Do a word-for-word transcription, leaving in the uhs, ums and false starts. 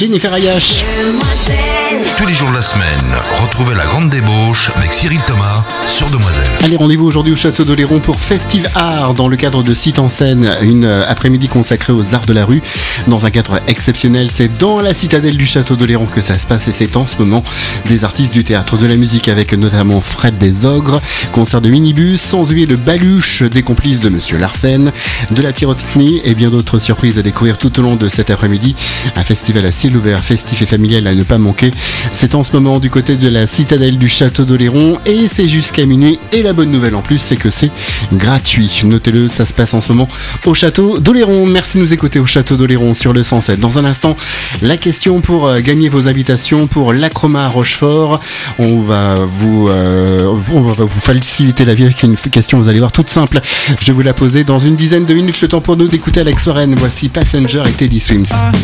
Jennifer Ayash. Tous les jours de la semaine, retrouvez la grande débauche avec Cyril Thomas sur Demoiselle. Allez, rendez-vous aujourd'hui au Château d'Oléron pour Festive Art dans le cadre de Site en Scène, une après-midi consacrée aux arts de la rue dans un cadre exceptionnel. C'est dans la citadelle du Château d'Oléron que ça se passe et c'est en ce moment des artistes du théâtre, de la musique avec notamment Fred des Ogres, concert de minibus, sans oublier le baluche des complices de Monsieur Larsen, de la pyrotechnie et bien d'autres surprises à découvrir tout au long de cet après-midi. Un festival à ciel ouvert, festif et familial à ne pas manquer. C'est en ce moment du côté de la citadelle du Château d'Oléron et c'est jusqu'à minuit. Et la bonne nouvelle en plus, c'est que c'est gratuit. Notez-le, ça se passe en ce moment au Château d'Oléron. Merci de nous écouter au Château d'Oléron sur le cent sept. Dans un instant, la question pour gagner vos invitations pour l'Acroma à Rochefort. On va vous, euh, on va vous faciliter la vie avec une question, vous allez voir, toute simple. Je vais vous la poser dans une dizaine de minutes. Le temps pour nous d'écouter Alex Warren. Voici Passenger et Teddy Swims.